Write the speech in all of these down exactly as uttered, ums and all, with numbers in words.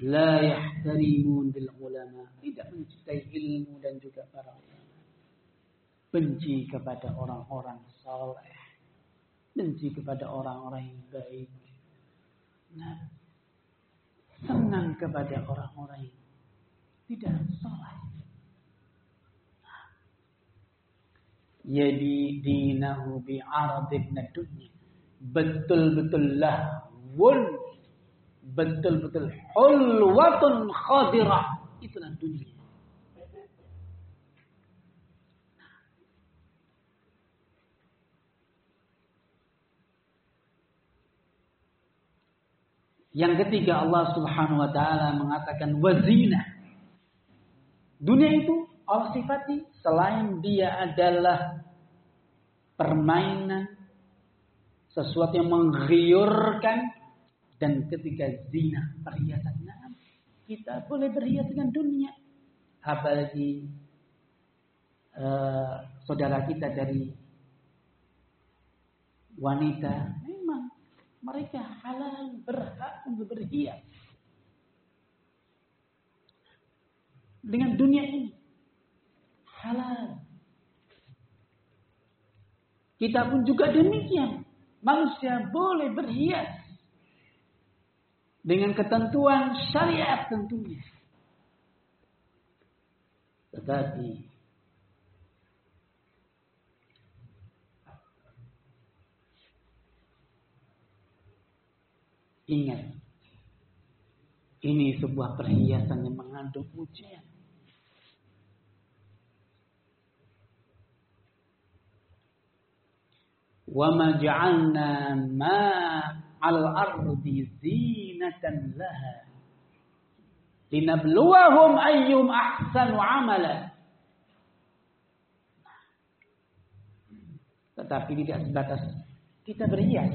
La yahtarimun bil ulama. Tidak mencintai ilmu dan juga para ulama. Benci kepada orang-orang saleh. Benci kepada orang-orang yang baik. Nah, senang kepada orang-orang yang tidak saleh. Yadi dinahu bi'aradibna dunya. Betul-betul lahwun. Betul-betul hulwatun khadirah. Itulah dunia. Yang ketiga, Allah Subhanahu wa taala mengatakan wazina. Dunia itu Allah sifati selain dia adalah permainan, sesuatu yang menggiurkan, dan ketika zina, perhiasan. Nah, kita boleh berhias dengan dunia. Apalagi uh, saudara kita dari wanita, memang mereka halal, berhak untuk berhias dengan dunia ini. Halal. Kita pun juga demikian. Manusia boleh berhias dengan ketentuan syariat tentunya. Tetapi ingat, ini sebuah perhiasan yang mengandung ujian. Wa ma ja'alna ma 'alal ardi zinatan laha linabluwahum ayyum ahsanu 'amala. Tetapi tidak sebatas kita berhias.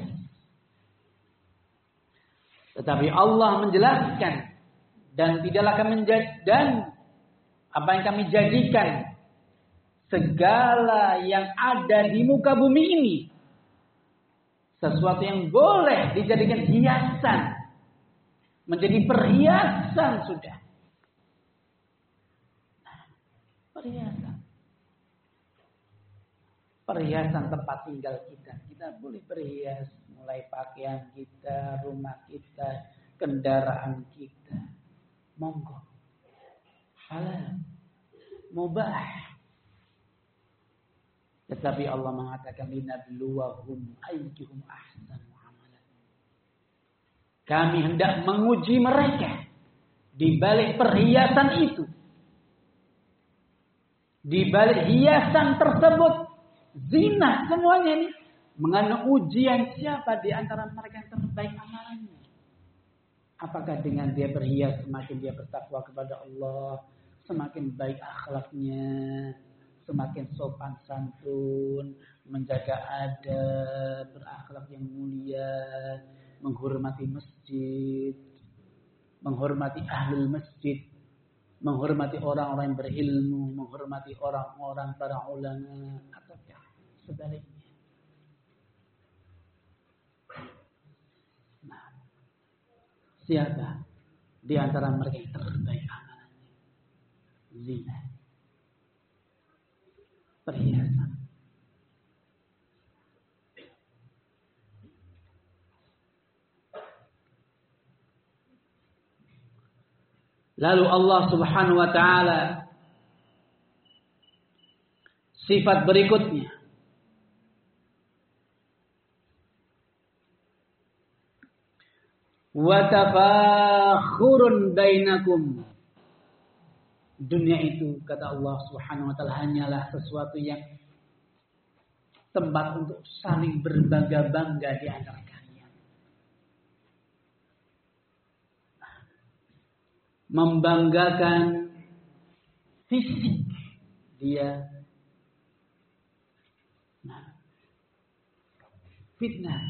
Tetapi Allah menjelaskan dan tidaklah kami menjadi dan apa yang kami jadikan segala yang ada di muka bumi ini sesuatu yang boleh dijadikan hiasan, menjadi perhiasan sudah. Perhiasan. Perhiasan tempat tinggal kita. Kita boleh berhias mulai pakaian kita, rumah kita, kendaraan kita. Monggo. Halal. Mubah. Tetapi Allah mengatakan linabluwahum ayyuhum ahsanu amalan. Kami hendak menguji mereka di balik perhiasan itu. Di balik hiasan tersebut, zina semuanya ini mengandung ujian siapa di antara mereka yang terbaik amalannya. Apakah dengan dia berhias semakin dia bertakwa kepada Allah, semakin baik akhlaknya, semakin sopan santun, menjaga adab, berakhlak yang mulia, menghormati masjid, menghormati ahlul masjid, menghormati orang-orang yang berilmu, menghormati orang-orang para ulama, ataukah sebaliknya. Nah, siapa di antara mereka yang terbaik amalannya? Zina. Perhiasan. Lalu Allah Subhanahu wa taala sifat berikutnya, wa tafakhurun bainakum. Dunia itu, kata Allah Subhanahu wa taala, hanyalah sesuatu yang tempat untuk saling berbangga-bangga di antara kalian. Membanggakan fisik dia. Nah, fitnah.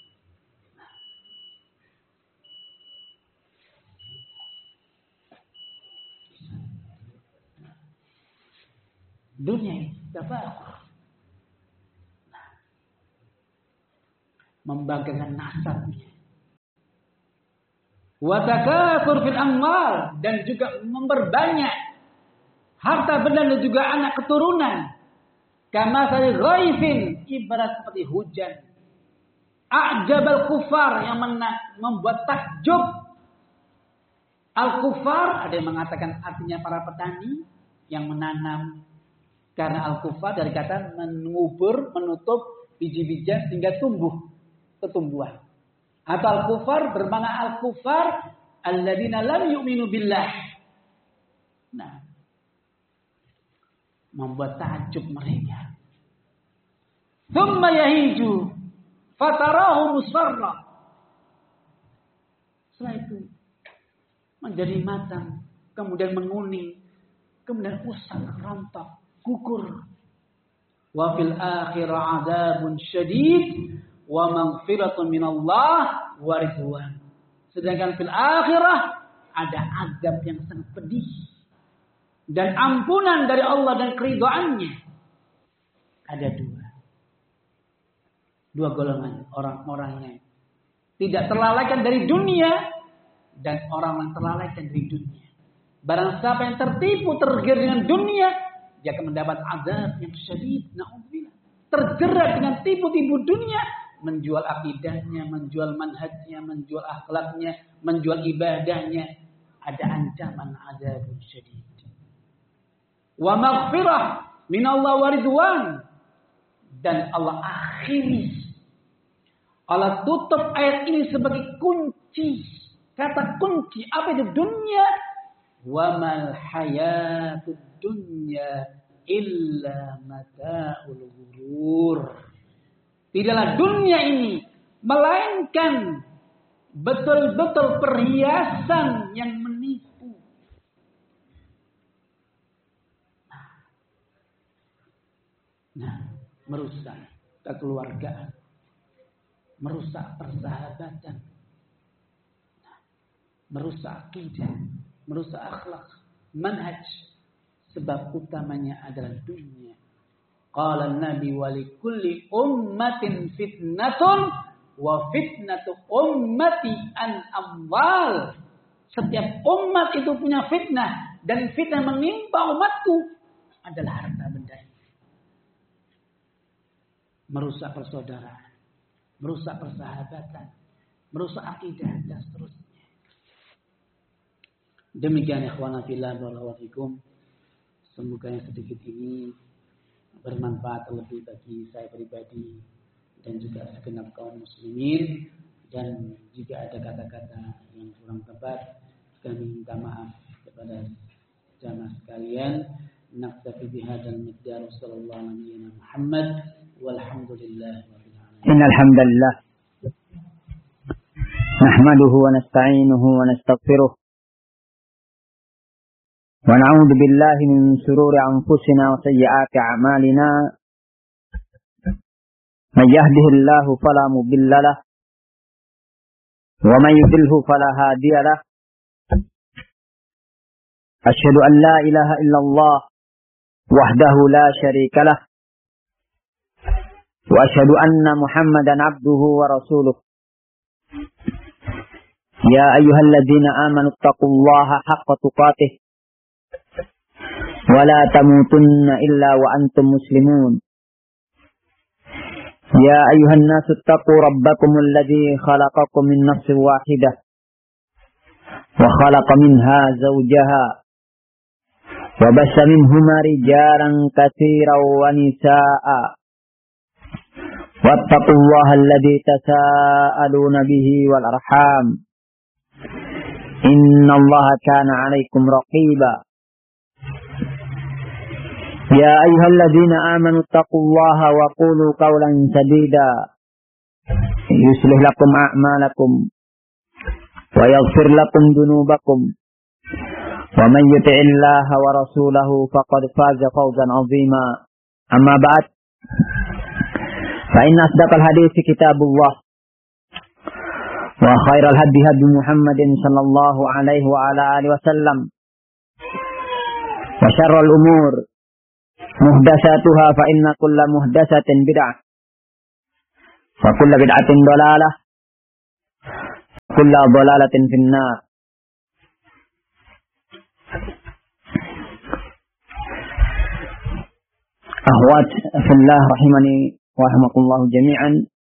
Dunia ini tafakur. Nah, membanggakan nasabnya. wa takatsur fil amwal, dan juga memperbanyak harta benda dan juga anak keturunan. Kama sari ghaifin, ibarat seperti hujan. A'jabal kufar, yang membuat takjub. Al-kufar, ada yang mengatakan artinya para petani yang menanam. Karena al-kufar dari kata mengubur, menutup biji-bijian sehingga tumbuh pertumbuhan. Atau al-kufar bermakna al-kufar alladzina lam yu'minu billah. Nah, membuat takjub mereka. Tsumma yahiju fatarahu musfarra. Setelah itu menjadi matang, kemudian menguning, kemudian usang, rontok, gugur. Wa fil akhirah adzabun syadid wa maghfiratun minallah wa ridwan. Sedangkan fil akhirah ada azab yang sangat pedih dan ampunan dari Allah dan keridhaannya. Ada dua. Dua golongan orang-orang yang tidak terlalaikan dari dunia dan orang yang terlalaikan dari dunia. Barang siapa yang tertipu, tergiur dengan dunia, dia akan mendapat azab yang syadid. Na'udzubillah. Terjerat dengan tipu-tipu dunia, menjual akidahnya, menjual manhajnya, menjual akhlaknya, menjual ibadahnya. Ada ancaman azab yang syadid. Wa maghfirah minallah wa ridwan. Dan Allah akhiri, Allah tutup ayat ini sebagai kunci. Kata kunci, apa itu dunia? Wa mal hayatud dunya illa mata'ul ghurur. Tidaklah dunia ini melainkan betul-betul perhiasan yang menipu. Nah, merusak kekeluargaan, merusak persahabatan, merusak akidah, merusak akhlak, manhaj. Sebab utamanya adalah dunia. Qala Nabi wa likulli ummatin fitnatun wa fitnatu ummati an amwal. Setiap umat itu punya fitnah, dan fitnah menimpa umatku adalah harta benda. Merusak persaudaraan, merusak persahabatan, merusak akidah dan seterusnya. Demikian ikhwana fillah barakallahu fikum. Semoga yang sedikit ini bermanfaat lebih bagi saya pribadi dan juga segenap kaum muslimin. Dan jika ada kata-kata yang kurang tepat, kami minta maaf kepada jamaah sekalian. Naktafi bihadzal miqdar sallallahu alaihi Muhammad walhamdulillah rabbil alamin. Innal hamdalillah nahmaduhu wa nasta'inuhu wa nastaghfiruh. ونعوذ بالله من شرور أنفسنا وسيئات أعمالنا من يهده الله فلا مضل له ومن يضلل فلا هادي له أشهد أن لا إله إلا الله وحده لا شريك له وأشهد أن محمدا عبده ورسوله يا أيها الذين آمنوا اتقوا الله حق تقاته ولا تموتن إلا وأنتم مسلمون يا أيها الناس اتقوا ربكم الذي خلقكم من نفس واحدة وخلق منها زوجها وبث منهما رجالا كثيرا ونساء واتقوا الله الذي تساءلون به والأرحام إن الله كان عليكم رقيبا يا أيها الذين آمنوا اتقوا الله وقولوا قولا سديدا يصلح لكم أعمالكم ويغفر لكم ذنوبكم ومن يطع الله ورسوله فقد فاز فوزا عظيما أما بعد فإن أصدق الحديث كتاب الله وخير الهدي هدي محمد صلى الله عليه وعلى آله وسلم وشر الأمور محدثاتها فإن كل محدثة بدعة وكل بدعة ضلالة وكل ضلالة في النار. أخوات في الله rahimani wa rahimakumullah jami'an.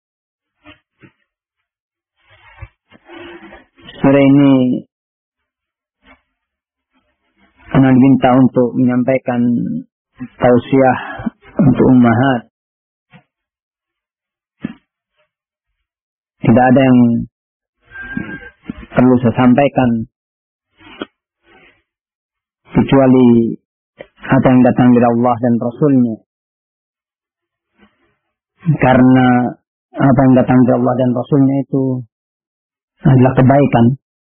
Sore ini anak diminta untuk menyampaikan tausiah untuk ummahat. Tidak ada yang perlu saya sampaikan kecuali apa yang datang dari Allah dan Rasulnya. Karena apa yang datang dari Allah dan Rasulnya itu adalah kebaikan.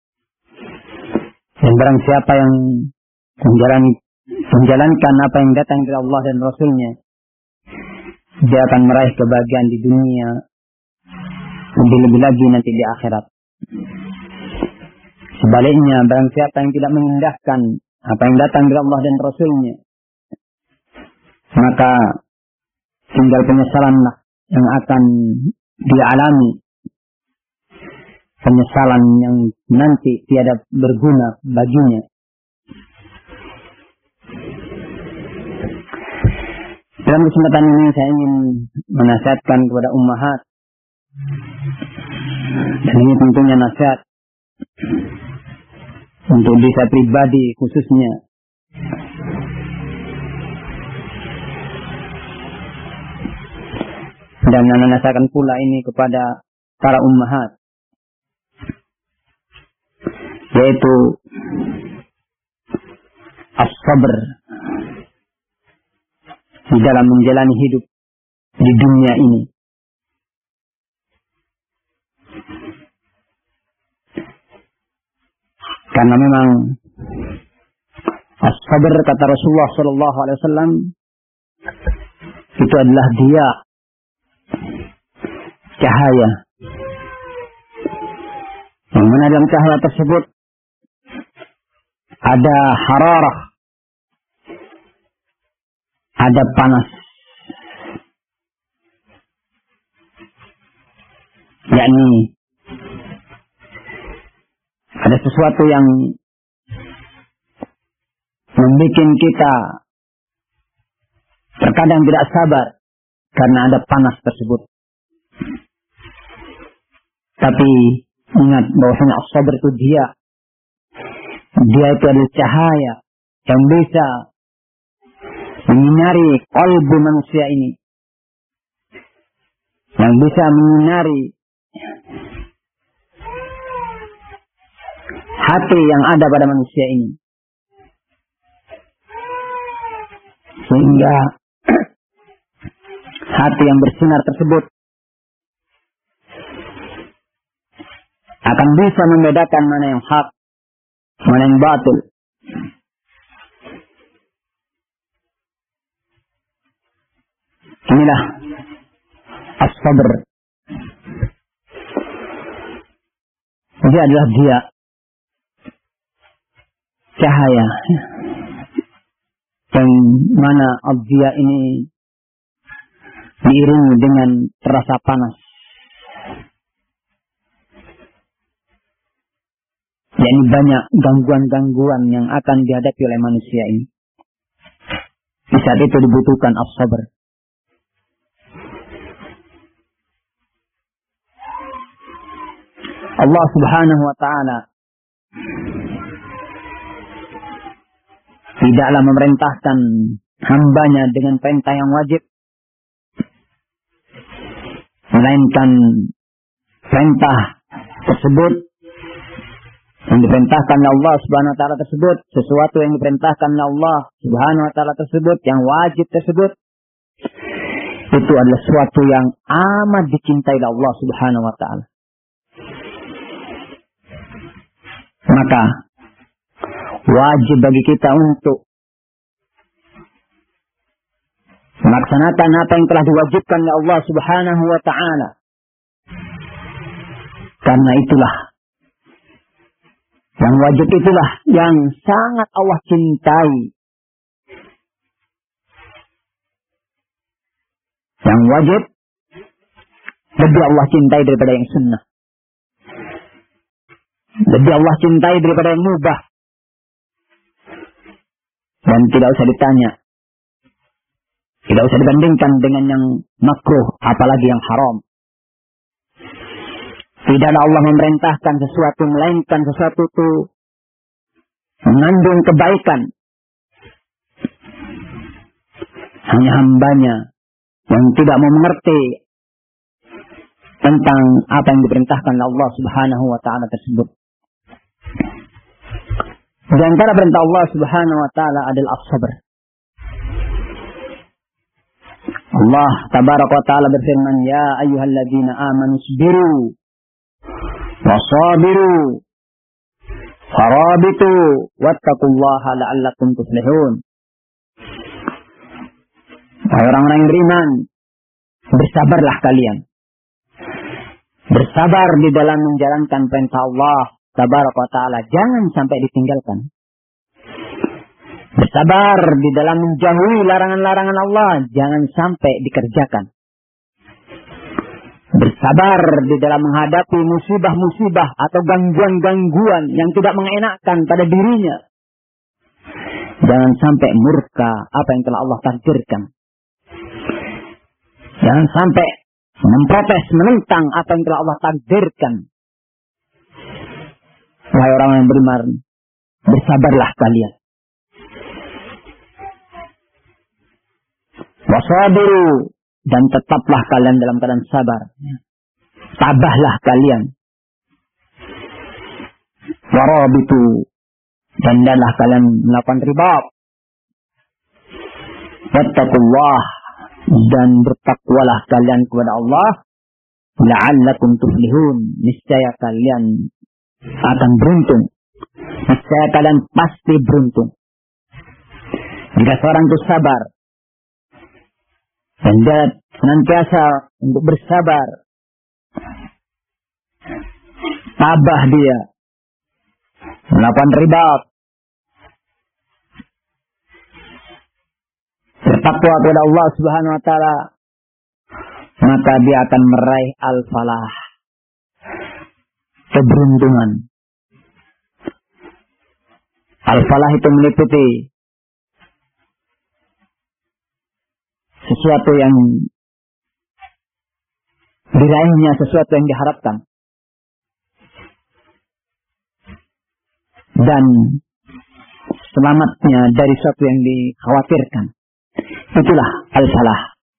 Dan barang siapa yang menjalani, menjalankan apa yang datang dari Allah dan Rasulnya, dia akan meraih kebahagiaan di dunia, lebih-lebih lagi nanti di akhirat. Sebaliknya, barang siapa yang tidak mengindahkan apa yang datang dari Allah dan Rasulnya, maka tinggal penyesalanlah yang akan dia alami. Penyesalan yang nanti tiada berguna baginya. Dalam kesempatan ini saya ingin menasihatkan kepada ummahat, dan ini tentunya nasihat untuk diri saya pribadi khususnya. Dan menasihatkan pula ini kepada para ummahat, yaitu as-sabr di dalam menjalani hidup di dunia ini. Karena memang as-sabr, kata Rasulullah sallallahu alaihi wasallam, itu adalah dia cahaya. Yang mana dalam cahaya tersebut ada hararah, ada panas, yakni ada sesuatu yang membuat kita terkadang tidak sabar karena ada panas tersebut. Tapi ingat bahwasanya as-sabr itu dia, dia itu adalah cahaya yang bisa menyinari qalbu manusia ini, yang bisa menyinari hati yang ada pada manusia ini, sehingga hati yang bersinar tersebut akan bisa membedakan mana yang hak, mana yang batil. Inilah as-sabr. Dia adalah dia, cahaya yang mana dia ini diiringi dengan terasa panas. yakni banyak gangguan-gangguan yang akan dihadapi oleh manusia ini. Di saat itu dibutuhkan as-sabr. Allah Subhanahu wa taala tidaklah memerintahkan hambanya dengan perintah yang wajib, melainkan perintah tersebut yang diperintahkan oleh Allah Subhanahu wa taala tersebut, sesuatu yang diperintahkan oleh Allah Subhanahu wa taala tersebut, yang wajib tersebut, itu adalah sesuatu yang amat dicintai oleh Allah Subhanahu wa taala. Maka wajib bagi kita untuk melaksanakan apa yang telah diwajibkan oleh Allah Subhanahu wa taala. Karena itulah yang wajib, itulah yang sangat Allah cintai. Yang wajib lebih Allah cintai daripada yang sunnah. Lebih Allah cintai daripada yang mubah. Dan tidak usah ditanya. Tidak usah dibandingkan dengan yang makruh, apalagi yang haram. Tidaklah Allah memerintahkan sesuatu, melainkan sesuatu itu mengandung kebaikan. Hanya hambanya yang tidak mau mengerti tentang apa yang diperintahkan oleh Allah Subhanahu wa Ta'ala tersebut. Di antara perintah Allah Subhanahu wa Ta'ala adalah as-sabr. Allah Tabaraka wa Ta'ala berfirman, "Ya ayyuhalladzina amanu isbiru wa sabiru farabitu wattaqullaha la'allakum tuflihun." Wahai orang-orang yang beriman, bersabarlah kalian. Bersabar di dalam menjalankan perintah Allah Tabaraka wa Ta'ala. Jangan sampai ditinggalkan. Bersabar di dalam menjauhi larangan-larangan Allah. Jangan sampai dikerjakan. Bersabar di dalam menghadapi musibah-musibah atau gangguan-gangguan yang tidak mengenakkan pada dirinya. Jangan sampai murka apa yang telah Allah takdirkan. Jangan sampai memprotes, menentang apa yang telah Allah takdirkan. Wahai orang yang beriman, bersabarlah kalian. Wasabiru, dan tetaplah kalian dalam keadaan sabar. Tabahlah kalian. Warabitu, dan hendaklah kalian melakukan ribat. Wattaqullah, dan bertakwalah kalian kepada Allah. La'allakum tuflihun, niscaya kalian akan beruntung. Niscaya kalian pasti beruntung. Jika seorang itu sabar dan dia senantiasa untuk bersabar, tabah dia melakukan ribat, bertakwa kepada Allah Subhanahu wa Ta'ala, maka dia akan meraih al-falah, keberuntungan. Al-falah itu meliputi sesuatu yang diraihnya, sesuatu yang diharapkan, dan selamatnya dari sesuatu yang dikhawatirkan. Itulah al-falah.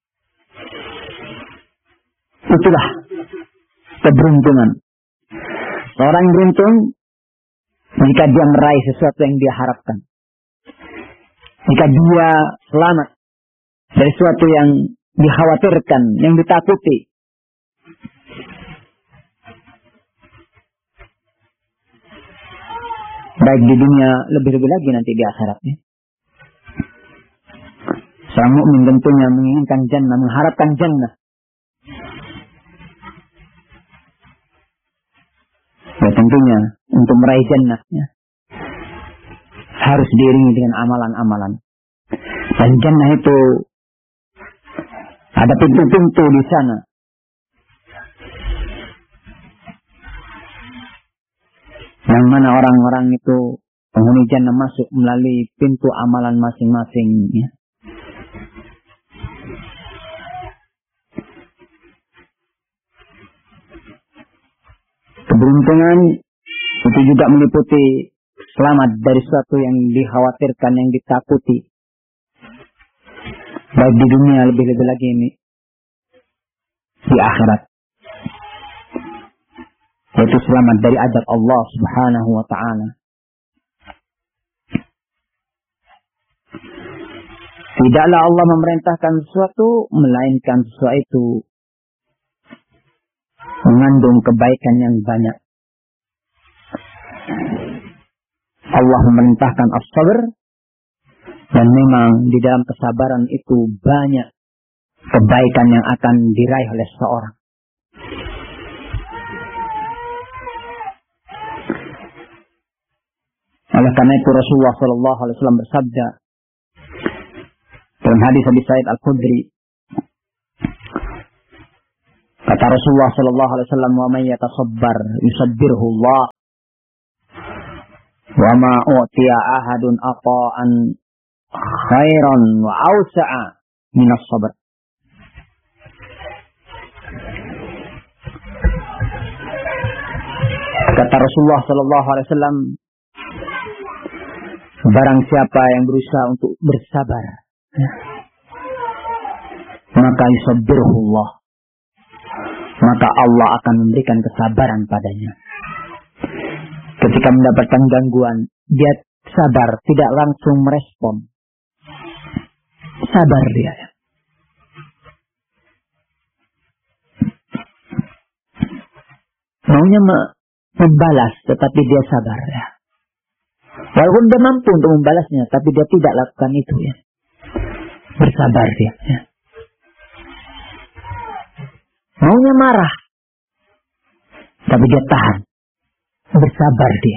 Itulah keberuntungan. Seorang beruntung jika dia meraih sesuatu yang dia harapkan. Jika dia selamat dari sesuatu yang dikhawatirkan, yang ditakuti. Baik di dunia, lebih-lebih lagi nanti di akhiratnya. Seorang mukmin tentunya menginginkan jannah, mengharapkan jannah. Ya tentunya untuk meraih jannah ya, harus diiringi dengan amalan-amalan. Dan jannah itu ada pintu-pintu di sana. Yang mana orang-orang itu penghuni jannah masuk melalui pintu amalan masing-masing ya. Keberuntungan itu juga meliputi selamat dari sesuatu yang dikhawatirkan, yang ditakuti. Baik di dunia, lebih-lebih lagi ini di akhirat. Yaitu selamat dari azab Allah Subhanahu wa Ta'ala. Tidaklah Allah memerintahkan sesuatu, melainkan sesuatu itu mengandung kebaikan yang banyak. Allah memerintahkan as-sabr, dan memang di dalam kesabaran itu banyak kebaikan yang akan diraih oleh seseorang. Oleh karena itu Rasulullah Shallallahu Alaihi Wasallam bersabda dalam hadis Abi Sa'id Al-Khudri, kata Rasulullah Shallallahu Alaihi Wasallam, "Wa may yatasabbar yusabbirhu Allah." Wa ma u'tiya ahadun ata'an khairan wa awsa'a minas sabr. Kata Rasulullah sallallahu alaihi wasallam, barang siapa yang berusaha untuk bersabar, maka yusabbirullah, maka Allah akan memberikan kesabaran padanya. Ketika mendapatkan gangguan, dia sabar, tidak langsung merespon. Sabar dia. Maunya membalas, tetapi dia sabar ya. Walaupun dia mampu untuk membalasnya, tapi dia tidak lakukan itu ya. Bersabar dia ya. Maunya marah, tapi dia tahan. Bersabar dia.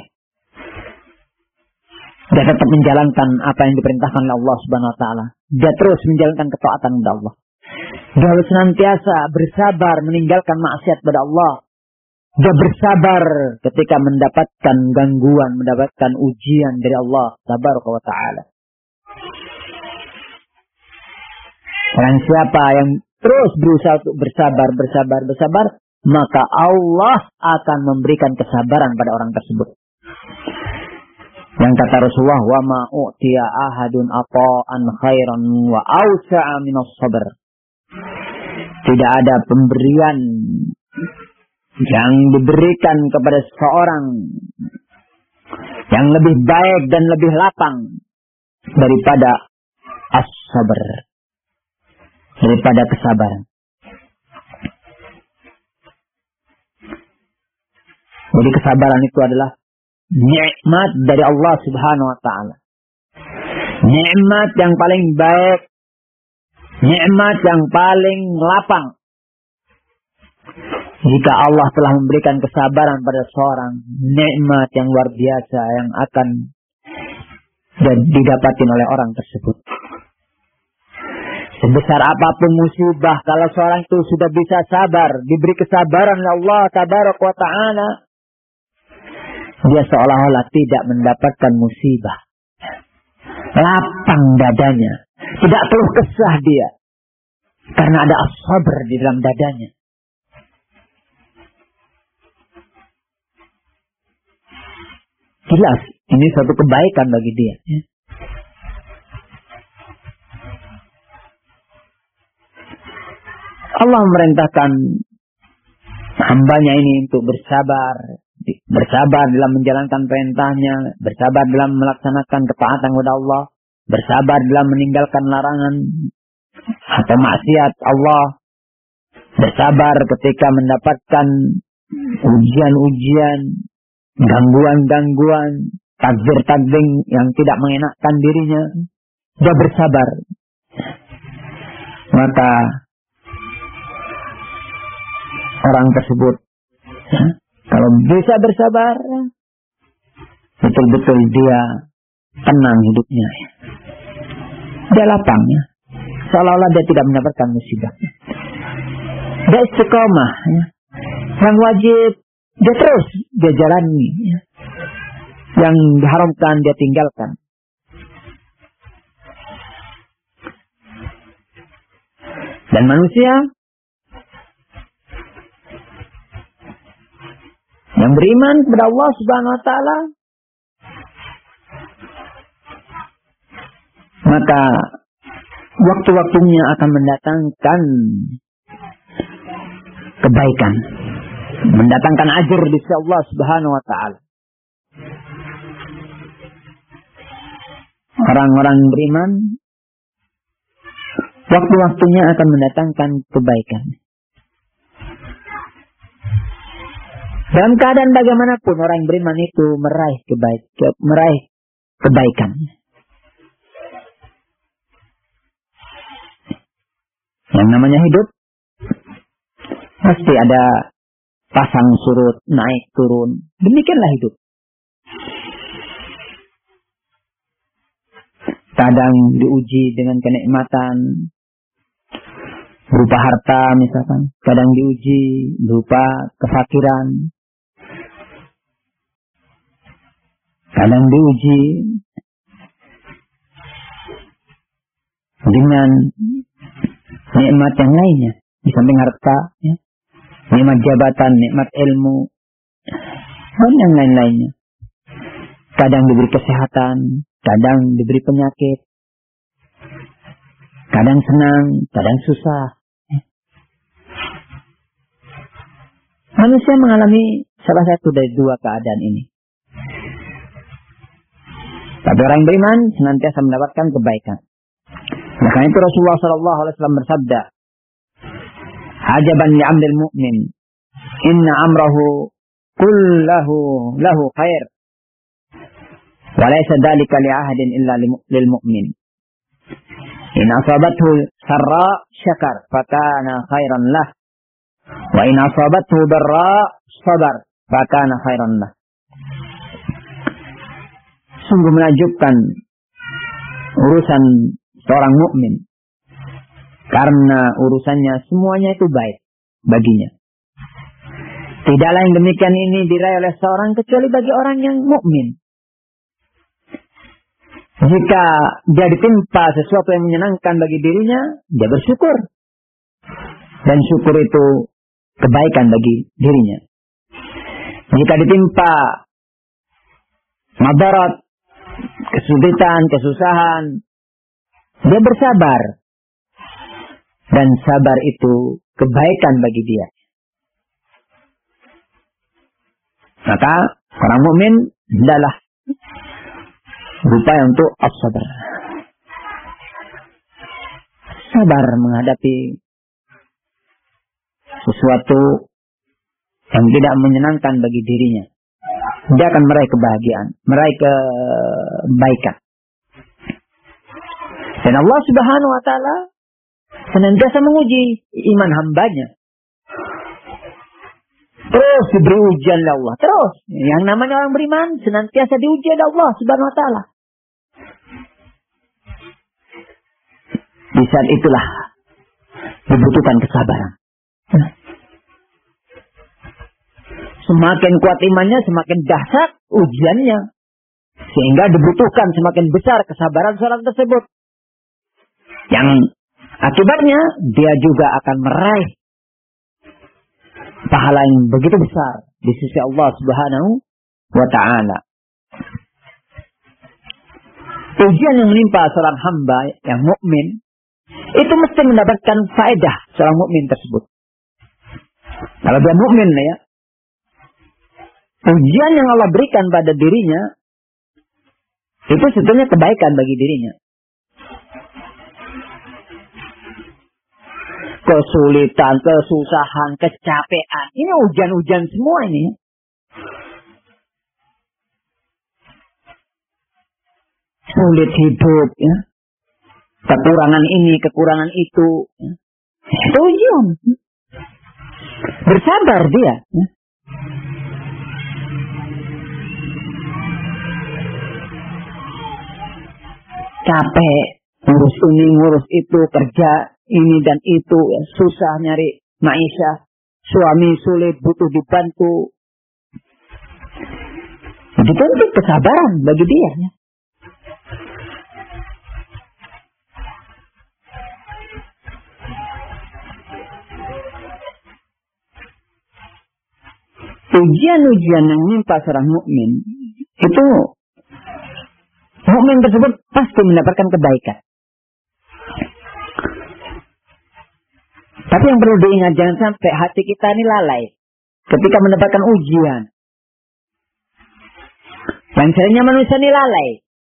Dia tetap menjalankan apa yang diperintahkan oleh Allah Subhanahu Wa Taala. Dia terus menjalankan ketaatan kepada Allah. Dia harus senantiasa bersabar meninggalkan maksiat kepada Allah. Dia bersabar ketika mendapatkan gangguan, mendapatkan ujian dari Allah Tabaraka wa Ta'ala. Dan siapa yang terus berusaha untuk bersabar, bersabar, bersabar, maka Allah akan memberikan kesabaran pada orang tersebut. Yang kata Rasulullah, wa ma u'tiya ahadun ata'an khairan wa awsa'a minas sabr. Tidak ada pemberian yang diberikan kepada seseorang yang lebih baik dan lebih lapang daripada as-sabr, daripada kesabaran. Jadi kesabaran itu adalah nikmat dari Allah Subhanahu Wa Taala, nikmat yang paling baik, nikmat yang paling lapang. Jika Allah telah memberikan kesabaran pada seorang, nikmat yang luar biasa yang akan didapatin oleh orang tersebut. Sebesar apapun musibah, kalau seorang itu sudah bisa sabar, diberi kesabaran oleh Allah Tabaraka wa Ta'ala, dia seolah-olah tidak mendapatkan musibah. Lapang dadanya, tidak keluh kesah dia, karena ada as-sabr di dalam dadanya. Jelas, ini suatu kebaikan bagi dia. Allah memerintahkan hambanya ini untuk bersabar. Bersabar dalam menjalankan perintahnya. Bersabar dalam melaksanakan ketaatan kepada Allah. Bersabar dalam meninggalkan larangan atau maksiat Allah. Bersabar ketika mendapatkan ujian-ujian, gangguan-gangguan, takdir-takdir yang tidak mengenakkan dirinya. Dia bersabar. Maka orang tersebut, ya, kalau bisa bersabar, betul-betul dia tenang hidupnya. Dia lapang, ya. Seolah-olah dia tidak mendapatkan musibah. Dia istiqomah, ya. Yang wajib dia terus dia jalani, ya. Yang diharamkan dia tinggalkan. Dan manusia yang beriman kepada Allah Subhanahu Wa Taala, maka waktu-waktunya akan mendatangkan kebaikan, mendatangkan ajar di sisi Allah Subhanahu Wa Taala. Orang-orang beriman, waktu-waktunya akan mendatangkan kebaikan. Dalam keadaan bagaimanapun orang beriman itu meraih kebaik, ke, meraih kebaikan. Yang namanya hidup pasti ada pasang surut, naik turun. Demikianlah hidup. Kadang diuji dengan kenikmatan berupa harta misalkan, kadang diuji berupa kefakiran. kadang diuji dengan nikmat yang lainnya, di samping harta, ya. Nikmat jabatan, nikmat ilmu, dan yang lain-lainnya. Kadang diberi kesehatan, kadang diberi penyakit, kadang senang, kadang susah. Manusia mengalami salah satu dari dua keadaan ini. Tapi orang yang beriman senantiasa mendapatkan kebaikan. Maka itu Rasulullah Shallallahu Alaihi Wasallam bersabda, "Ajaban li amril mu'min, inna amrahu kullahu lahu khair, wa laysa dzalika li ahadin illa lil mu'min. In asabathu sarra syakar, fakana khairan lah, wa in asabathu darra sabar, fakana khairan lah." Sungguh menakjubkan urusan seorang mukmin, karena urusannya semuanya itu baik baginya. Tidaklah yang demikian ini diraih oleh seorang kecuali bagi orang yang mukmin. Jika dia ditimpa sesuatu yang menyenangkan bagi dirinya, dia bersyukur. Dan syukur itu kebaikan bagi dirinya. Jika ditimpa madarat, kesulitan, kesusahan, dia bersabar. Dan sabar itu kebaikan bagi dia. Maka orang mukmin adalah berupaya untuk as-sabar. Sabar menghadapi sesuatu yang tidak menyenangkan bagi dirinya. Dia akan meraih kebahagiaan, meraih kebaikan. Dan Allah Subhanahu wa taala senantiasa menguji iman hambanya. Terus diberi ujian oleh Allah. Terus. Yang namanya orang beriman senantiasa diuji oleh Allah Subhanahu wa taala. Di saat itulah dibutuhkan kesabaran. Semakin kuat imannya, semakin dahsyat ujiannya. Sehingga dibutuhkan semakin besar kesabaran seorang tersebut. Yang akibatnya dia juga akan meraih pahala yang begitu besar di sisi Allah Subhanahu wa taala. Ujian yang menimpa seorang hamba yang mukmin itu mesti mendapatkan faedah seorang mukmin tersebut. Kalau dia mukmin ya, ujian yang Allah berikan pada dirinya itu sebetulnya kebaikan bagi dirinya. Kesulitan, kesusahan, kecapean. Ini ujian-ujian semua ini. Sulit hidup, ya. Kekurangan ini, kekurangan itu. Ya. Itu ujian. Bersabar dia. Ya. Capek. Ngurus ini, ngurus itu, kerja ini dan itu, ya, susah nyari maisha, suami sulit, butuh dibantu. Itu untuk kesabaran bagi dia. Ya. Ujian-ujian yang menimpa seorang mukmin itu, mukmin tersebut pasti mendapatkan kebaikan. Tapi yang perlu diingat, jangan sampai hati kita ini lalai ketika mendapatkan ujian. Dan seringnya manusia ini lalai.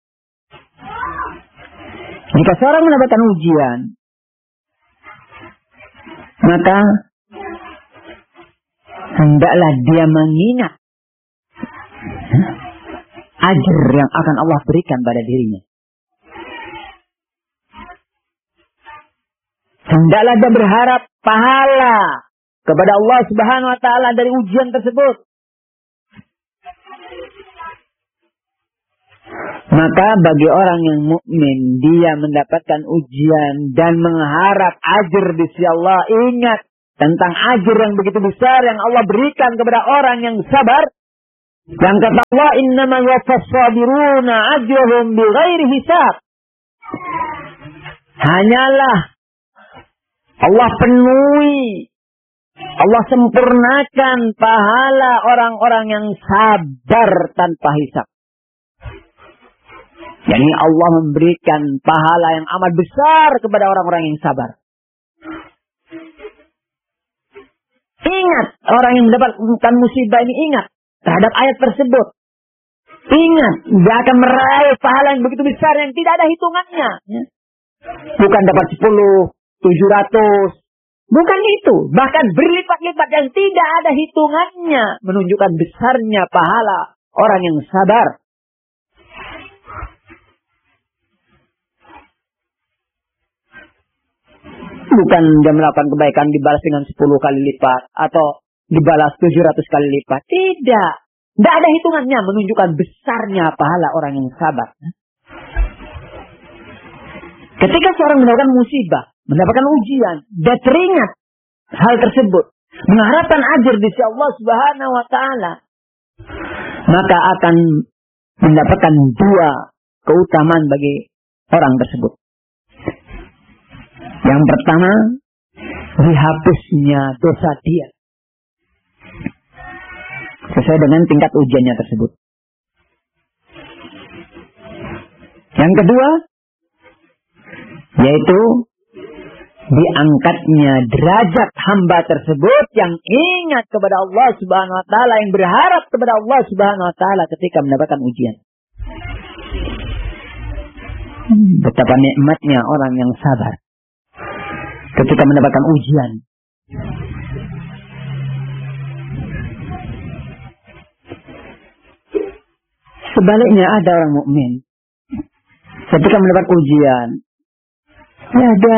Jika seorang mendapatkan ujian, maka hendaklah dia mengingat ajar yang akan Allah berikan pada dirinya. Hendaklah dia berharap pahala kepada Allah Subhanahu wa taala dari ujian tersebut. Maka bagi orang yang mukmin, dia mendapatkan ujian dan mengharap ajar di sisi Allah. Ingat tentang ajar yang begitu besar yang Allah berikan kepada orang yang sabar. Yang kata Allah, innamal yuwaffas sabiruna ajrahum bighairi hisab. Hanyalah Allah penuhi, Allah sempurnakan pahala orang-orang yang sabar tanpa hisab. Yani Allah memberikan pahala yang amat besar kepada orang-orang yang sabar. Ingat, orang yang mendapatkan musibah ini ingat terhadap ayat tersebut. Ingat, dia akan meraih pahala yang begitu besar yang tidak ada hitungannya. Bukan dapat sepuluh, tujuh ratus. Bukan itu. Bahkan berlipat-lipat yang tidak ada hitungannya. Menunjukkan besarnya pahala orang yang sabar. Bukan dia melakukan kebaikan dibalas dengan sepuluh kali lipat. Atau dibalas tujuh ratus kali lipat. Tidak. Tidak ada hitungannya menunjukkan besarnya pahala orang yang sabar. Ketika seorang mendapatkan musibah, mendapatkan ujian, dia teringat hal tersebut, mengharapkan ajar di sisi Allah Subhanahu wa taala, maka akan mendapatkan dua keutamaan bagi orang tersebut. Yang pertama, dihapusnya dosa dia sesuai dengan tingkat ujiannya tersebut. Yang kedua, yaitu diangkatnya derajat hamba tersebut yang ingat kepada Allah Subhanahu wa taala, yang berharap kepada Allah Subhanahu wa taala ketika mendapatkan ujian. Betapa nikmatnya orang yang sabar ketika mendapatkan ujian. Sebaliknya ada orang mukmin ketika mendapat ujian, ya dia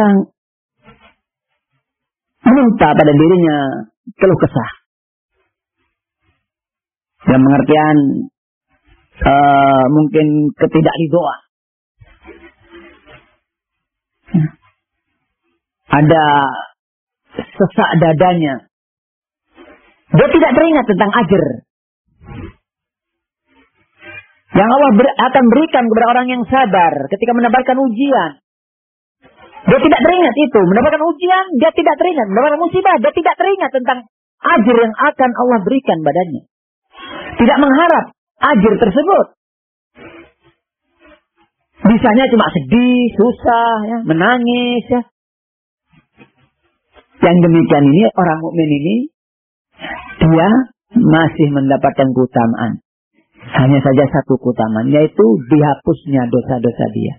minta pada dirinya keluh kesah. Yang pengertian uh, mungkin ketidakridhoan. Ada sesak dadanya. Dia tidak teringat tentang ajar yang Allah ber, akan berikan kepada orang yang sabar ketika mendapatkan ujian. Dia tidak teringat itu. Mendapatkan ujian, dia tidak teringat. Mendapatkan musibah, dia tidak teringat tentang ajar yang akan Allah berikan badannya. Tidak mengharap ajar tersebut. Bisanya cuma sedih, susah, ya, menangis. Ya. Yang demikian ini, orang mukmin ini, dia masih mendapatkan keutamaan. Hanya saja satu keutamaan, yaitu dihapusnya dosa-dosa dia.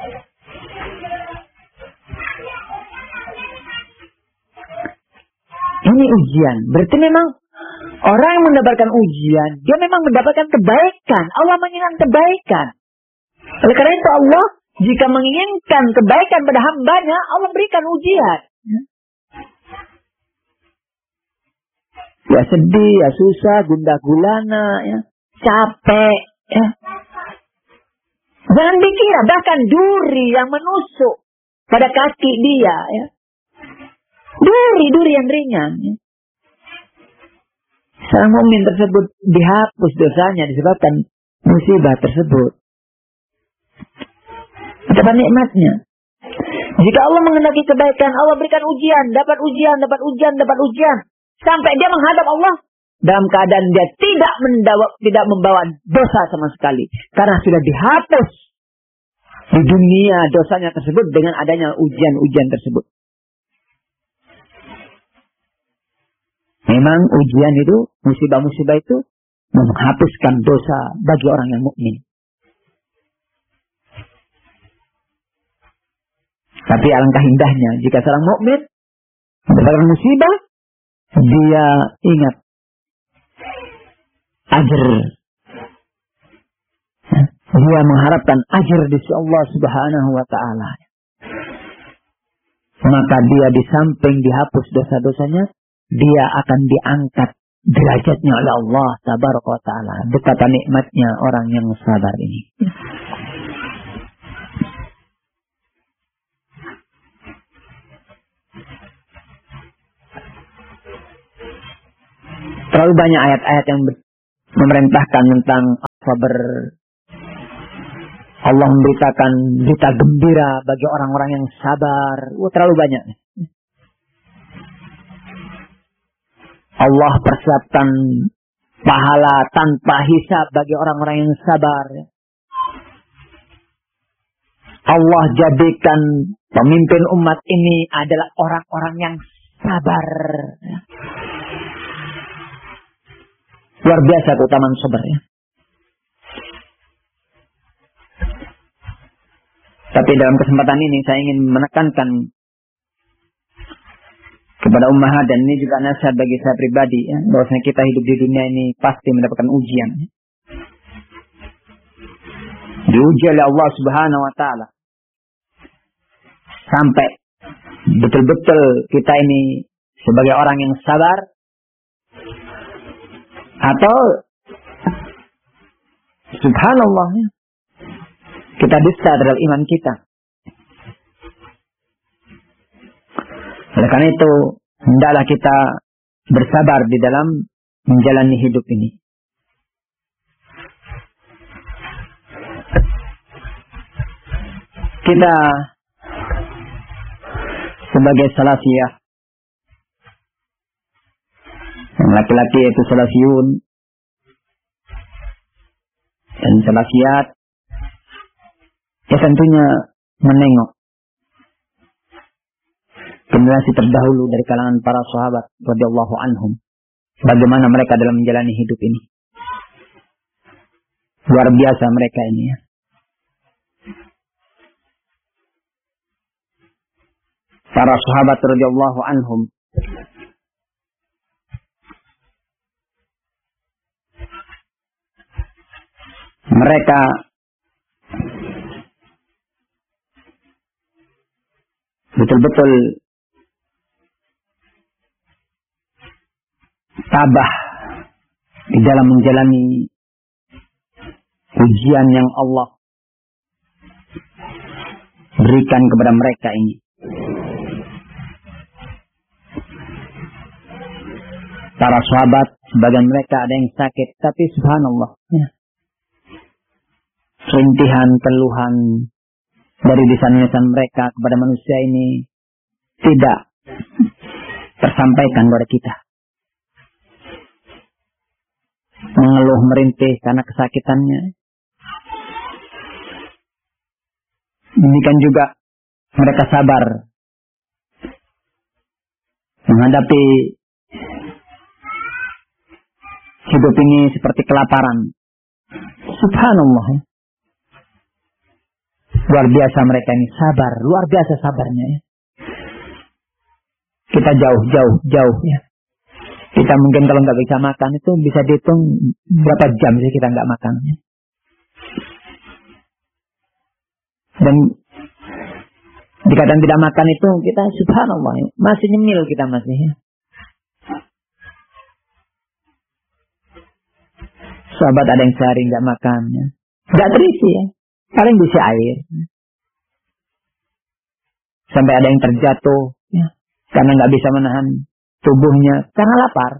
Ini ujian. Berarti memang orang yang mendapatkan ujian, dia memang mendapatkan kebaikan. Allah menginginkan kebaikan. Oleh karena itu Allah, jika menginginkan kebaikan pada hambanya, Allah berikan ujian. Ya sedih, ya susah, gundah gulana, ya. Capek, ya. Jangan dikira bahkan duri yang menusuk pada kaki dia, ya. Duri-duri yang ringan, ya. Seorang mukmin tersebut dihapus dosanya disebabkan musibah tersebut. Betapa nikmatnya. Jika Allah menghendaki kebaikan, Allah berikan ujian, dapat ujian, dapat ujian, dapat ujian, sampai dia menghadap Allah dalam keadaan dia tidak mendawa, tidak membawa dosa sama sekali. Karena sudah dihapus di dunia dosanya tersebut dengan adanya ujian-ujian tersebut. Memang ujian itu, musibah-musibah itu menghapuskan dosa bagi orang yang mukmin. Tapi alangkah indahnya jika seorang mukmin mendapatkan musibah, dia ingat ajar. Dia mengharapkan ajar di sisi Allah Subhanahu wa taala. Maka dia di samping dihapus dosa-dosanya, dia akan diangkat derajatnya oleh Allah Tabaraka wa taala. Betapa nikmatnya orang yang sabar ini. Terlalu banyak ayat-ayat yang memerintahkan tentang sabar. Allah memberitakan berita gembira bagi orang-orang yang sabar. Wah, terlalu banyak. Allah persiapkan pahala tanpa hisab bagi orang-orang yang sabar. Allah jadikan pemimpin umat ini adalah orang-orang yang sabar. Luar biasa keutamaan sabar ya. Tapi dalam kesempatan ini saya ingin menekankan kepada ummahat, dan ini juga nasihat bagi saya pribadi ya, bahwasanya kita hidup di dunia ini pasti mendapatkan ujian. Diuji oleh Allah Subhanahu wa taala. Sampai betul-betul kita ini sebagai orang yang sabar, atau subhanallah ya, kita dusta terhadap iman kita. Oleh karena itu hendaklah kita bersabar di dalam menjalani hidup ini. Kita sebagai salafiyah, yang laki-laki yaitu salafiyun dan salafiyat, ya tentunya menengok generasi terdahulu dari kalangan para sahabat radhiyallahu anhum, bagaimana mereka dalam menjalani hidup ini. Luar biasa mereka ini ya. Para sahabat radhiyallahu anhum mereka betul-betul tabah di dalam menjalani ujian yang Allah berikan kepada mereka ini. Para sahabat, sebagian mereka ada yang sakit, tapi subhanallah ya, rintihan, keluhan dari lisan-lisan mereka kepada manusia ini tidak tersampaikan kepada kita. Mengeluh merintih karena kesakitannya. Demikian juga mereka sabar menghadapi hidup ini seperti kelaparan. Subhanallah. Luar biasa mereka ini sabar, luar biasa sabarnya ya. Kita jauh, jauh, jauh ya. Kita mungkin kalau nggak bisa makan itu bisa dihitung berapa jam sih kita nggak makan ya. Dan dikatakan tidak makan itu kita subhanallah ya, masih nyemil kita masih ya. Sahabat ada yang sehari nggak makan ya. Nggak terisi ya. Paling bisa air. Sampai ada yang terjatuh ya, karena nggak bisa menahan tubuhnya karena lapar.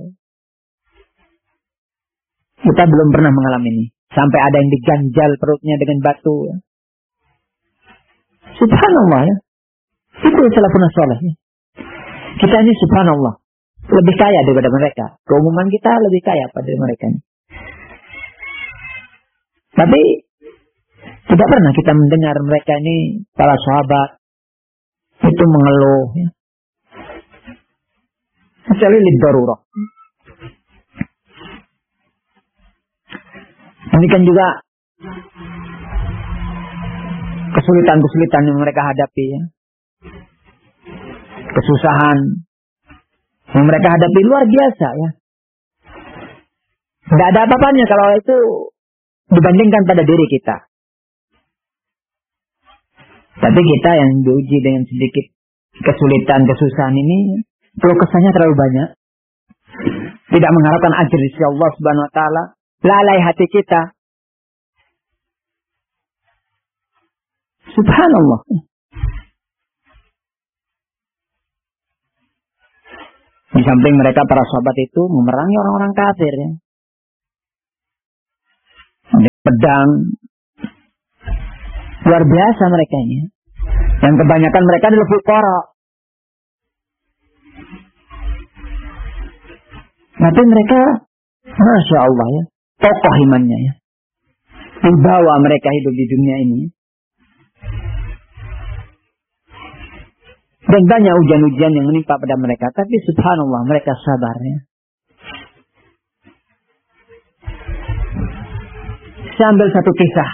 Kita belum pernah mengalami ini. Sampai ada yang diganjal perutnya dengan batu ya. Subhanallah ya. Itu salafun saleh ya. Kita ini subhanallah lebih kaya daripada mereka. Keumuman kita lebih kaya pada mereka ini. Tapi tidak pernah kita mendengar mereka ini, para sahabat itu mengeluh ya. Kecuali lidarurah. Demikian juga kesulitan-kesulitan yang mereka hadapi ya. Kesusahan yang mereka hadapi luar biasa ya. Tidak ada apa-apanya kalau itu dibandingkan pada diri kita. Tapi kita yang diuji dengan sedikit kesulitan, kesusahan ini, perlu kesannya terlalu banyak. Tidak mengharapkan ajr dari Allah Subhanahu wa taala, lalai hati kita. Subhanallah. Di samping mereka para sahabat itu memerangi orang-orang kafir ya. pedang. Luar biasa mereka ini. Yang kebanyakan mereka adalah fuqara. Tapi mereka, Masya Allah ya, tokoh imannya ya. Dibawa mereka hidup di dunia ini. Dan banyak ujian-ujian yang menimpa pada mereka. Tapi subhanallah mereka sabarnya. Saya ambil satu kisah.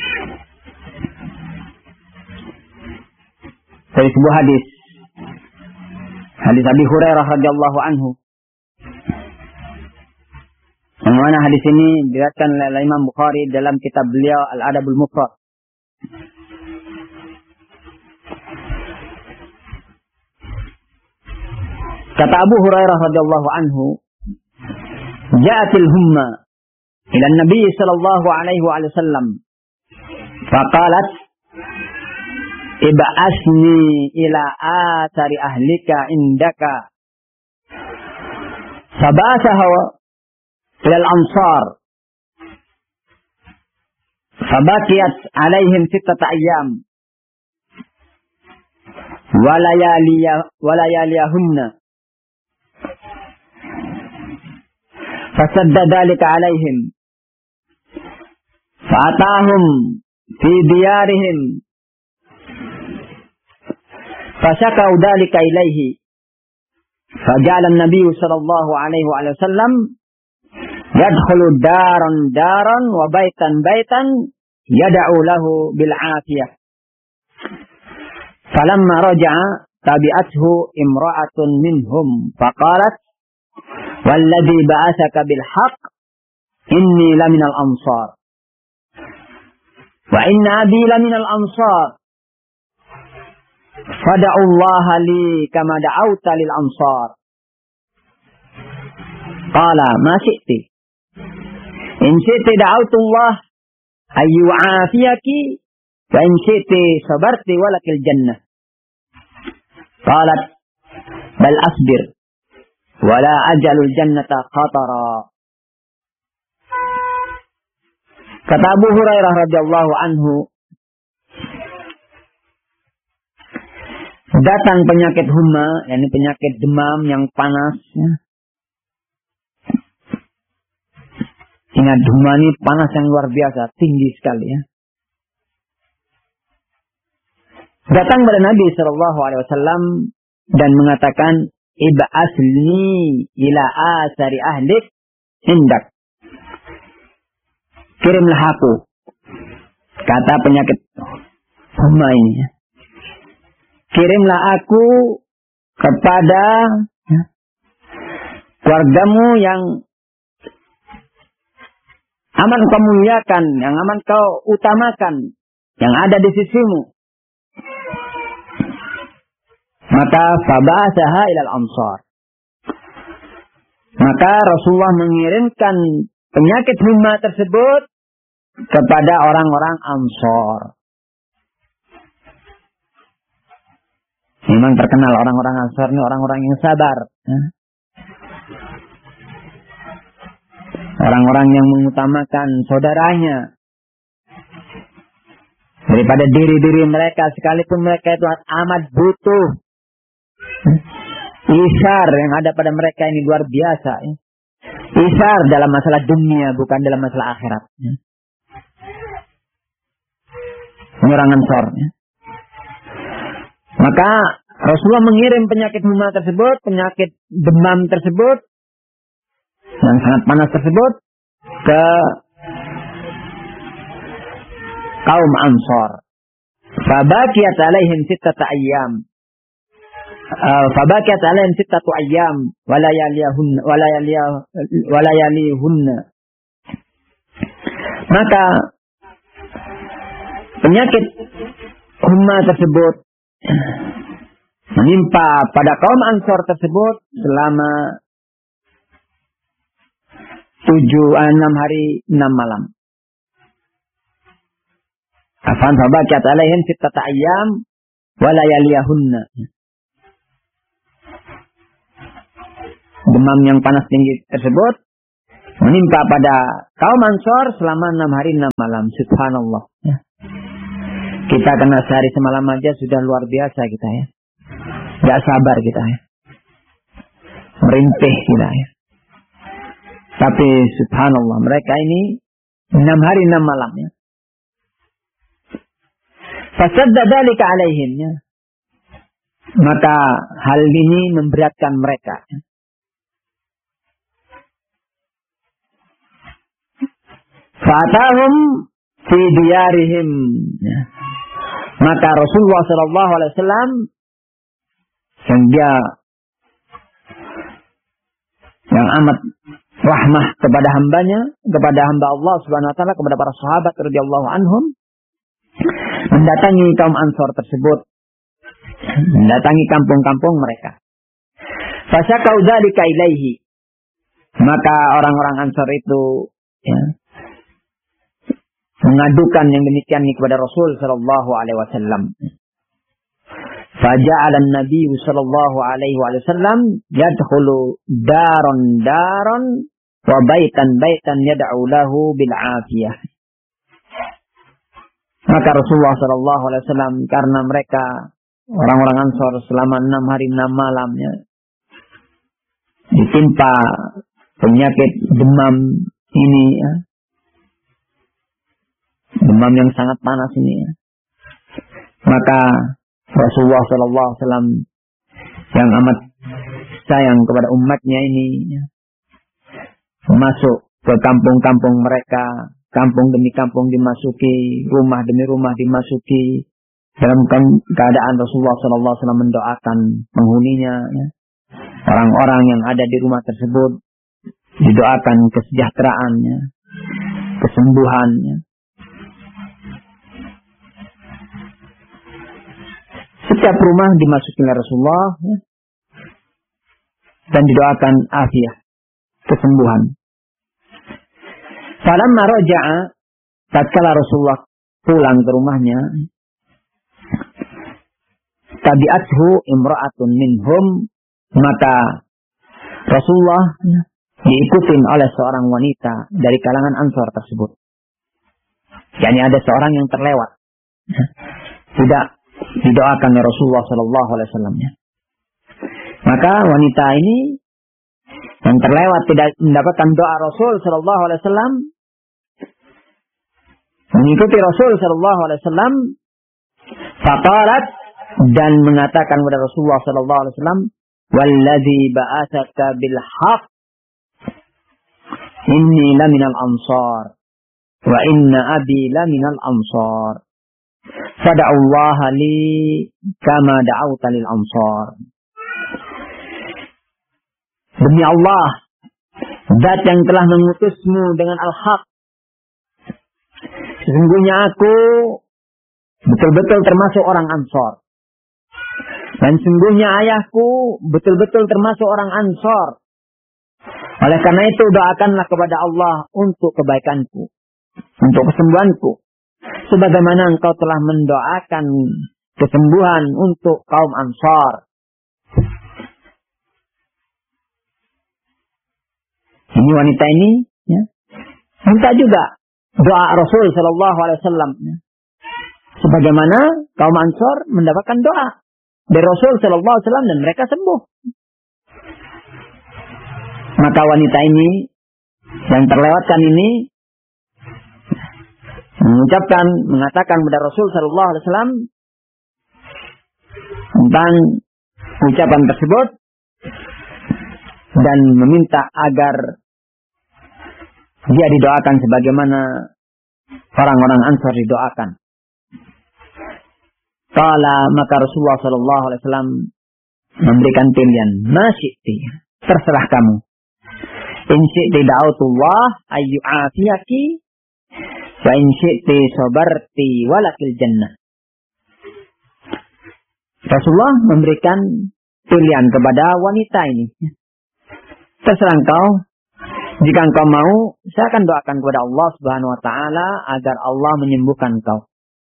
Dari sebuah hadis. Hadis Abi Hurairah radhiyallahu anhu. Yang mana hadis ini diriwayatkan oleh Imam Bukhari dalam kitab beliau Al-Adabul Mufrad. Kata Abu Hurairah radhiyallahu anhu, "Ja'atil humma ila Nabi sallallahu alaihi wasallam. Faqalat, ib'asni ila athari ahlika indaka." Fabasaha ila al-ansar. Fabakiyat alaihim sittata ayyam. Walayaliyah walayaliyahunna. Fasadda dhalika alaihim. Fa'atahum fi diyarihim. Fashakau dhalika ilaihi. Faja'ala an-nabiy sallallahu alaihi wa sallam yadkhulu daran daran wa baitan baitan yad'u lahu bil 'afiyah. Falamma raja'a tabi'athu imra'atun minhum faqalat, "Walladhi ba'athaka bil haqq inni laminal ansar wa inna abi laminal ansar fad'u Allah li kama da'awta lil ansar." Qala ma syi'ti in syi'ti da'awtu Allah ayyu 'afiyaki wa in syi'ti sabarti walakil jannah. Qalat bal asbir wala ajalul jannata khatara. Kata Abu Hurairah radhiyallahu anhu, datang penyakit humma, yakni penyakit demam yang panas ya. Ingat, humma ini panas yang luar biasa, tinggi sekali ya. Datang pada Nabi sallallahu alaihi wasallam dan mengatakan, ib'asni ila asari ahlik indak. Kirimlah aku. Kata penyakit humma ini ya. Kirimlah aku kepada ya, keluargamu yang aman kau muliakan, yang aman kau utamakan, yang ada di sisimu. Maka faba'athaha ilal ansar. Maka Rasulullah mengirimkan penyakit humma tersebut kepada orang-orang Ansar. Memang terkenal orang-orang Ansar ini orang-orang yang sabar. Orang-orang yang mengutamakan saudaranya daripada diri-diri mereka, sekalipun mereka itu amat butuh. Isar yang ada pada mereka ini luar biasa. Ya. Isar dalam masalah dunia, bukan dalam masalah akhirat. Ya. Ini orang Ansar. Ya. Maka Rasulullah mengirim penyakit humma tersebut, penyakit demam tersebut, yang sangat panas tersebut, ke kaum Ansar. Fabakiyat alaihim sittata ayyam. Uh, Fabakiyat alaihim sittatu ayyam walayaliyahunna walayaliyahunna. Maka penyakit humma tersebut menimpa pada kaum Ansar tersebut selama tujuh enam hari enam malam. Afan fabakiyat alaihim sittata ayyam walayaliyahunna. Demam yang panas tinggi tersebut menimpa pada kaum Ansor selama enam hari enam malam. Subhanallah. Ya. Kita kena sehari semalam aja sudah luar biasa kita ya. Gak sabar kita ya. Merintih kita ya. Tapi subhanallah mereka ini enam hari enam malam ya. Fasadda dzalika alaihim ya. Maka hal ini memberatkan mereka. Ya. Fa'atahum fi diyarihim. Ya. Maka Rasulullah sallallahu alaihi wasallam yang dia yang amat rahmah kepada hambanya, kepada hamba Allah Subhanahu wa taala, kepada para sahabat radhiyallahu anhum, mendatangi kaum Ansor tersebut, mendatangi kampung-kampung mereka. Fasyakau dzalika ilaihi. Maka orang-orang Ansor itu ya, mengadukan yang demikian kepada Rasul sallallahu alaihi wasallam. Faja'ala an-nabiy sallallahu alaihi wasallam yadkhulu daron daron wa baitan baitan yad'u lahu bil afiyah. Maka Rasulullah sallallahu alaihi wasallam karena mereka orang-orang Ansor selama enam hari enam malamnya ditimpa penyakit demam ini ya. Demam yang sangat panas ini ya. Maka Rasulullah sallallahu alaihi wasallam yang amat sayang kepada umatnya ini ya, masuk ke kampung-kampung mereka, kampung demi kampung dimasuki, rumah demi rumah dimasuki, dalam keadaan Rasulullah sallallahu alaihi wasallam mendoakan penghuninya ya. Orang-orang yang ada di rumah tersebut didoakan kesejahteraannya, kesembuhannya. Setiap rumah dimasuki oleh Rasulullah ya, dan didoakan afiah, kesembuhan. Falamma raja'a, tatkala Rasulullah pulang ke rumahnya, tabi'athu imra'atun minhum, maka Rasulullah ya, diikutin oleh seorang wanita dari kalangan Ansor tersebut. Yani ada seorang yang terlewat, tidak didoakan oleh Rasulullah sallallahu alaihi wasallam. Maka wanita ini yang terlewat tidak mendapatkan doa Rasul sallallahu alaihi wasallam, mengikuti Rasul sallallahu alaihi wasallam, faqalat, dan mengatakan kepada Rasulullah sallallahu alaihi wasallam, wallazi ba'atsaka bil haqq inni laminal ansar wa inna abi laminal ansar. Fada'ullaha li kama da'auta lil ansar. Demi Allah, zat yang telah mengutusmu dengan al-haq, sesungguhnya aku betul-betul termasuk orang Ansor. Dan sesungguhnya ayahku betul-betul termasuk orang Ansor. Oleh karena itu doakanlah kepada Allah untuk kebaikanku, untuk kesembuhanku, sebagaimana engkau telah mendoakan kesembuhan untuk kaum Ansar. Ini wanita ini ya, minta juga doa Rasul sallallahu alaihi wasallam ya, sebagaimana kaum Ansar mendapatkan doa dari Rasul sallallahu alaihi wasallam dan mereka sembuh. Maka wanita ini yang terlewatkan ini mengucapkan, mengatakan kepada Rasul sallallahu alaihi wasallam tentang ucapan tersebut dan meminta agar dia didoakan sebagaimana orang-orang Ansar didoakan. Qala, maka Rasulullah sallallahu alaihi wasallam memberikan pilihan, ma syi'ti, terserah kamu. In syi'ti da'autullah ayyu'afiyaki wa in syi'ti sabarti walakil jannah. Rasulullah memberikan pilihan kepada wanita ini. Terserah engkau, jika engkau mau, saya akan doakan kepada Allah Subhanahu wa taala agar Allah menyembuhkan engkau.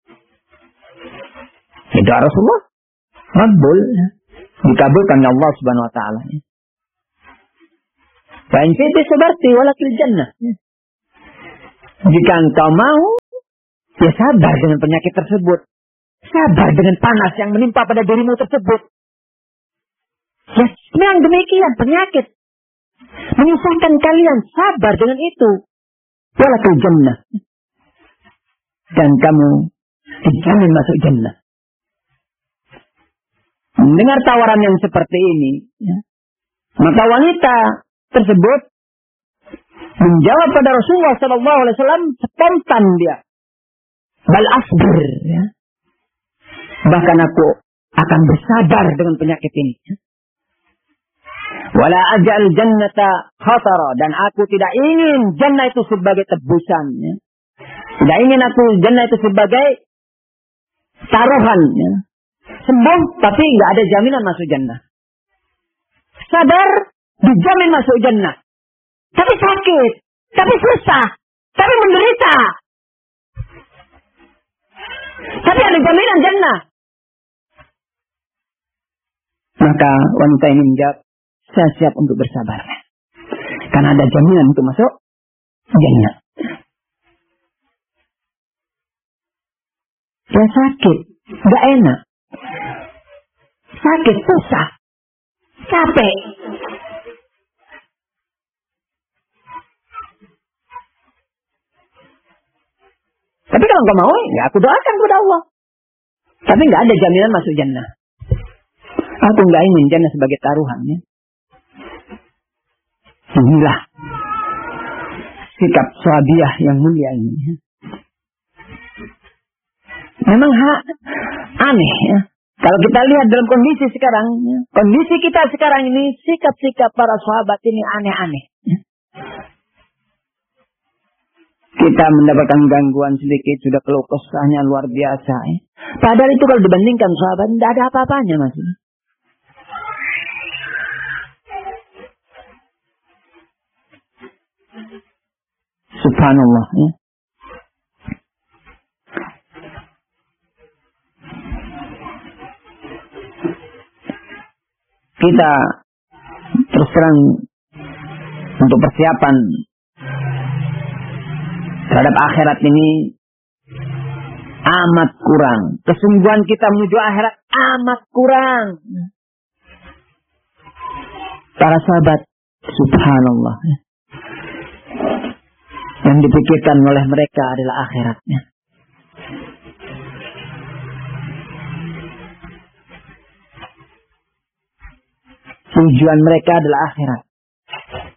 Ya, doa Rasulullah makbul, dikabulkan oleh Allah Subhanahu wa taala. Fa in fi'ti sabarti walakil jannah. Jika engkau mau, ya sabar dengan penyakit tersebut. Sabar dengan panas yang menimpa pada dirimu tersebut. Ya, memang demikian penyakit. Menyusahkan kalian, sabar dengan itu. Walakil jannah. Dan kamu dijamin masuk jannah. Mendengar tawaran yang seperti ini, ya, maka wanita tersebut menjawab pada Rasulullah Sallallahu Alaihi Wasallam spontan dia. Bal asbir, ya. Bahkan aku akan bersabar dengan penyakit ini. Wala ajal jannata khatara, dan aku tidak ingin jannah itu sebagai tebusan. Ya. Tidak ingin aku jannah itu sebagai taruhan. Ya. Sembuh, tapi nggak ada jaminan masuk jannah. Sadar, dijamin masuk jannah. Tapi sakit, tapi susah, tapi menderita. Tapi ada jaminan jannah. Maka wanita ini menjawab, saya siap untuk bersabar. Karena ada jaminan untuk masuk jannah. Ya sakit, gak enak. Sakit, susah, capek. Tapi kalau nggak mau, ya aku doakan kepada Allah. Tapi nggak ada jaminan masuk jannah. Aku nggak ingin jannah sebagai taruhan. Ya. Inilah sikap sahabiah yang mulia ini. Ya. Memang ha, aneh ya. Kalau kita lihat dalam kondisi sekarang, ya, kondisi kita sekarang ini, sikap-sikap para sahabat ini aneh-aneh. Ya. Kita mendapatkan gangguan sedikit, sudah keluh kesahnya luar biasa. Ya. Padahal itu kalau dibandingkan sahabat, tidak ada apa-apanya masih. Subhanallah. Ya. Kita terus terang untuk persiapan terhadap akhirat ini amat kurang. Kesungguhan kita menuju akhirat amat kurang. Para sahabat, subhanallah, yang dipikirkan oleh mereka adalah akhiratnya. Tujuan mereka adalah akhirat.